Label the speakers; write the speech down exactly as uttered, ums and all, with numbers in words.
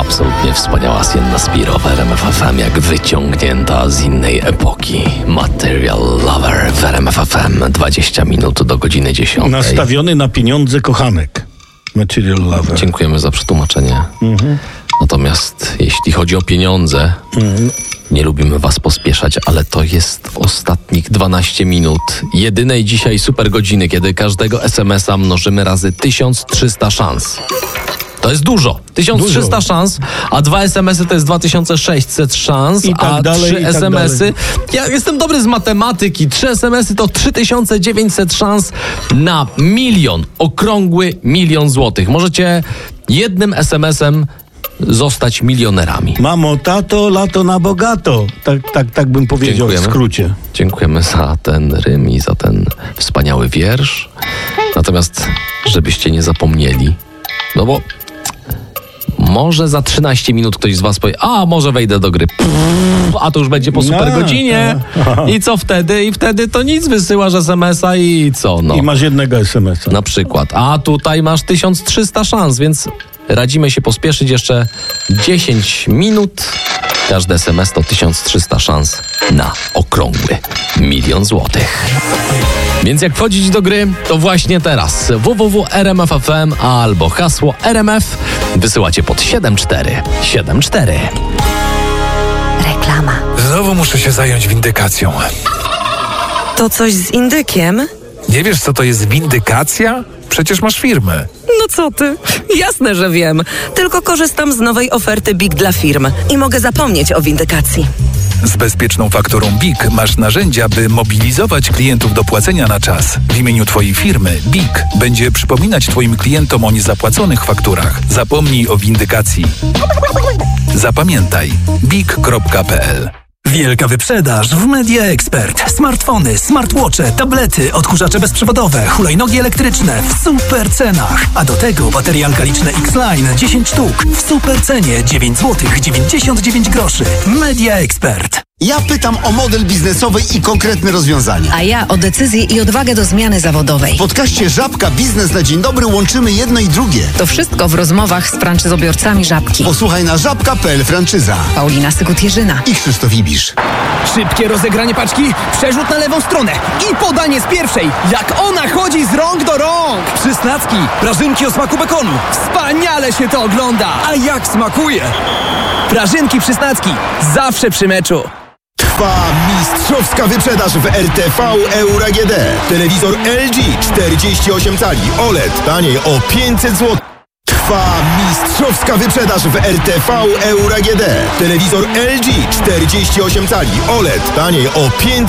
Speaker 1: Absolutnie wspaniała Sienna Spiro w R M F F M, jak wyciągnięta z innej epoki. Material Lover w R M F F M, dwadzieścia minut do godziny dziesiątej.
Speaker 2: Nastawiony na pieniądze kochanek. Material Lover.
Speaker 1: Dziękujemy za przetłumaczenie. Mhm. Natomiast jeśli chodzi o pieniądze, mhm. nie lubimy was pospieszać, ale to jest ostatnich dwanaście minut jedynej dzisiaj super godziny, kiedy każdego es em es a mnożymy razy tysiąc trzysta szans. To jest dużo. tysiąc trzysta dużo. Szans, a dwa es em esy to jest dwa tysiące sześćset szans,
Speaker 2: I tak
Speaker 1: a
Speaker 2: dalej,
Speaker 1: trzy es em esy... Tak ja jestem dobry z matematyki. Trzy es em esy to trzy tysiące dziewięćset szans na milion. Okrągły milion złotych. Możecie jednym es em esem zostać milionerami.
Speaker 2: Mamo, tato, lato na bogato. Tak, tak, tak bym powiedział. Dziękujemy. W skrócie.
Speaker 1: Dziękujemy za ten rym i za ten wspaniały wiersz. Natomiast, żebyście nie zapomnieli, no bo może za trzynaście minut ktoś z was powie, a może wejdę do gry. Pff, a to już będzie po super no, godzinie. No. I co wtedy? I wtedy to nic, wysyłasz es em esa i co? No.
Speaker 2: I masz jednego es em esa.
Speaker 1: Na przykład. A tutaj masz tysiąc trzysta szans, więc radzimy się pospieszyć jeszcze dziesięć minut. Każdy es em es to tysiąc trzysta szans na okrągły milion złotych. Więc jak wchodzić do gry, to właśnie teraz w w w kropka r m f f m albo hasło R M F wysyłacie pod siedem cztery siedem cztery.
Speaker 3: Reklama.
Speaker 4: Znowu muszę się zająć windykacją.
Speaker 3: To coś z indykiem?
Speaker 4: Nie wiesz, co to jest windykacja? Przecież masz firmę.
Speaker 3: No co ty? Jasne, że wiem. Tylko korzystam z nowej oferty BIG dla firm i mogę zapomnieć o windykacji.
Speaker 4: Z bezpieczną fakturą BIG masz narzędzia, by mobilizować klientów do płacenia na czas. W imieniu twojej firmy BIG będzie przypominać twoim klientom o niezapłaconych fakturach. Zapomnij o windykacji. Zapamiętaj big kropka p l.
Speaker 5: Wielka wyprzedaż w Media Expert. Smartfony, smartwatche, tablety, odkurzacze bezprzewodowe, hulajnogi elektryczne w super cenach. A do tego baterie alkaliczne X-Line dziesięć sztuk w super cenie dziewięć złotych dziewięćdziesiąt dziewięć groszy. Media Expert.
Speaker 6: Ja pytam o model biznesowy i konkretne rozwiązania.
Speaker 7: A ja o decyzję i odwagę do zmiany zawodowej.
Speaker 6: W podcaście Żabka Biznes na Dzień Dobry łączymy jedno i drugie.
Speaker 7: To wszystko w rozmowach z franczyzobiorcami Żabki.
Speaker 6: Posłuchaj na żabka kropka p l franczyza.
Speaker 7: Paulina Sykut-Jerzyna
Speaker 6: i Krzysztof Ibisz.
Speaker 8: Szybkie rozegranie paczki, przerzut na lewą stronę i podanie z pierwszej. Jak ona chodzi z rąk do rąk.
Speaker 9: Przysnacki, prażynki o smaku bekonu.
Speaker 8: Wspaniale się to ogląda.
Speaker 9: A jak smakuje?
Speaker 8: Prażynki Przysnacki, zawsze przy meczu.
Speaker 10: Trwa mistrzowska wyprzedaż w R T V Euro A G D. Telewizor L G czterdzieści osiem cali O L E D taniej o pięćset złotych. Trwa mistrzowska wyprzedaż w R T V Euro A G D. Telewizor L G czterdzieści osiem cali O L E D taniej o pięćset